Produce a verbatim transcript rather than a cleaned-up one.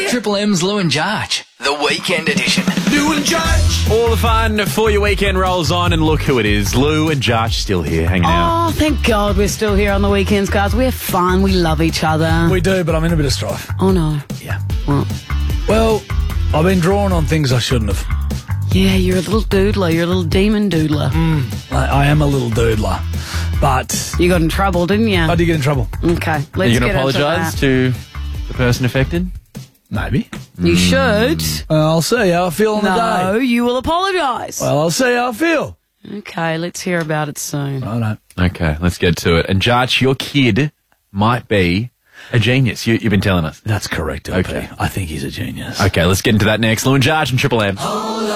Triple M's Lou and Jarch, the weekend edition. Lou and Jarch. All the fun for your weekend rolls on, and look who it is. Lou and Jarch still here, hanging out. Oh, thank God we're still here on the weekends, guys. We have fun. We love each other. We do, but I'm in a bit of strife. Oh, no. Yeah. Well, Well, I've been drawing on things I shouldn't have. yeah, you're a little doodler. You're a little demon doodler. I, I am a little doodler, but You got in trouble, didn't you? I did get in trouble. Okay, let's Are you going get to into apologise that. to the person affected? Maybe. You should. Well, I'll see how I feel on the No, day. you will apologise. Well, I'll see how I feel. Okay, let's hear about it soon. I don't. Okay, let's get to it. And Jarch, your kid might be a genius. You, you've been telling us. That's correct, L P. Okay. I think he's a genius. Okay, let's get into that next. Lou and Jarch and Triple M.